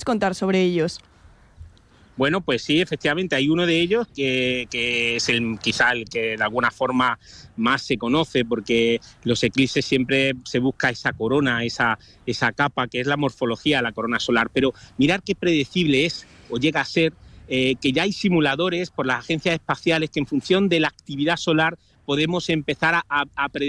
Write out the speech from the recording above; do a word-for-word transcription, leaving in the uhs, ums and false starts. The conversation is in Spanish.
contar sobre ellos? Bueno, pues sí, efectivamente, hay uno de ellos que, que es el, quizá el que de alguna forma más se conoce, porque los eclipses siempre se busca esa corona, esa, esa capa, que es la morfología de la corona solar. Pero mirar qué predecible es o llega a ser, eh, que ya hay simuladores por las agencias espaciales que en función de la actividad solar podemos empezar a, a, a predecir